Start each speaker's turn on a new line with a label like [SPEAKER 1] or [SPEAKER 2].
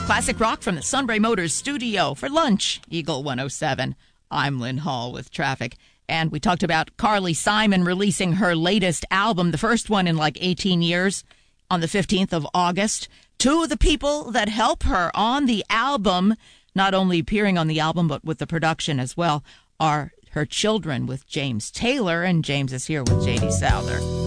[SPEAKER 1] Classic rock from the Sunbury Motors studio for lunch, Eagle 107. I'm Lynn Hall with traffic. And we talked about Carly Simon releasing her latest album, the first one in like 18 years, on the 15th of August. Two of the people that help her on the album, not only appearing on the album, but with the production as well, are her children with James Taylor. And James is here with J.D. Souther.